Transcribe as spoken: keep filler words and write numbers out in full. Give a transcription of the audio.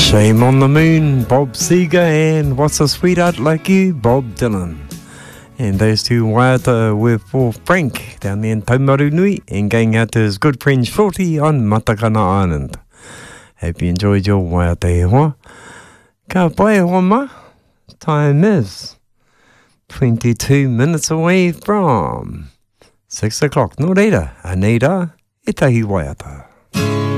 Shame on the Moon, Bob Seger, and What's a Sweetheart Like You, Bob Dylan. And those two waiata were for Frank down there in Taumaru Nui, and going out to his good friend Shorty on Matakana Island. Hope you enjoyed your waiata e hoa. Ka pai hoa ma. Time is twenty-two minutes away from six o'clock. No reira, Anita, e tahi waiata.